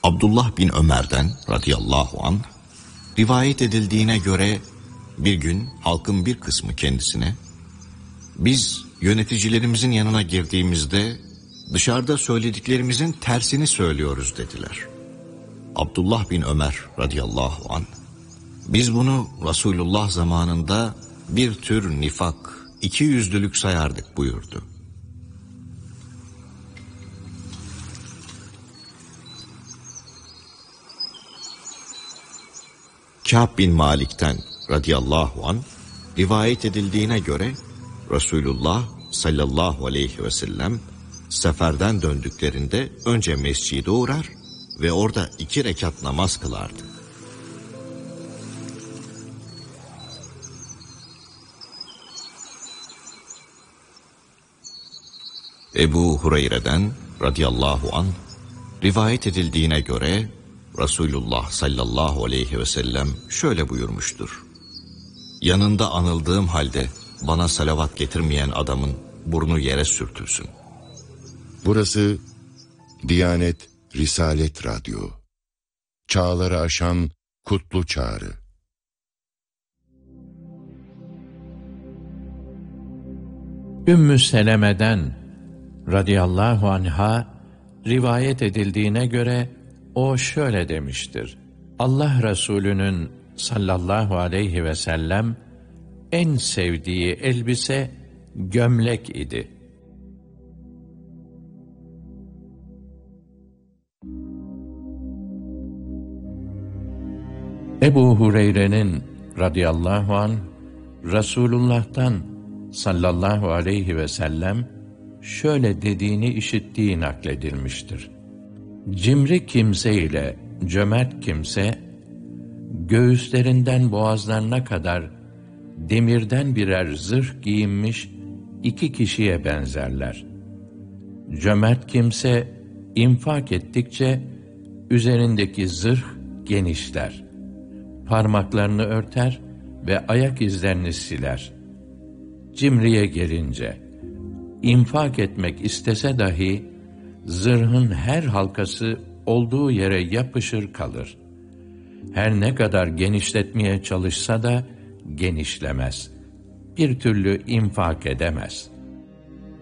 Abdullah bin Ömer'den radıyallahu anh rivayet edildiğine göre bir gün halkın bir kısmı kendisine, biz yöneticilerimizin yanına girdiğimizde dışarıda söylediklerimizin tersini söylüyoruz dediler. Abdullah bin Ömer radıyallahu anh, biz bunu Resulullah zamanında bir tür nifak, ikiyüzlülük sayardık buyurdu. Kâb bin Malik'ten radıyallahu anh rivayet edildiğine göre Resulullah sallallahu aleyhi ve sellem seferden döndüklerinde önce mescide uğrar ve orada 2 rekat namaz kılardı. Ebu Hureyre'den radıyallahu anh rivayet edildiğine göre Resulullah sallallahu aleyhi ve sellem şöyle buyurmuştur: yanında anıldığım halde bana salavat getirmeyen adamın burnu yere sürtülsün. Burası Diyanet Risalet Radyo. Çağları aşan kutlu çağrı. Ümmü Seleme'den radıyallahu anha rivayet edildiğine göre o şöyle demiştir: Allah Resulü'nün sallallahu aleyhi ve sellem en sevdiği elbise gömlek idi. Ebu Hureyre'nin radıyallahu anh Resulullah'tan sallallahu aleyhi ve sellem şöyle dediğini işittiği nakledilmiştir: cimri kimse ile cömert kimse göğüslerinden boğazlarına kadar demirden birer zırh giyinmiş 2 kişiye benzerler. Cömert kimse infak ettikçe üzerindeki zırh genişler, parmaklarını örter ve ayak izlerini siler. Cimriye gelince, infak etmek istese dahi zırhın her halkası olduğu yere yapışır kalır. Her ne kadar genişletmeye çalışsa da genişlemez. Bir türlü infak edemez.